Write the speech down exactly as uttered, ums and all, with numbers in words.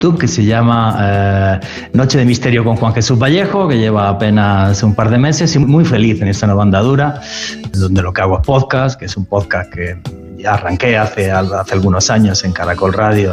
que se llama eh, Noche de Misterio con Juan Jesús Vallejo, que lleva apenas un par de meses y muy feliz en esta nueva andadura, donde lo que hago es podcast, que es un podcast que ya arranqué hace, hace algunos años en Caracol Radio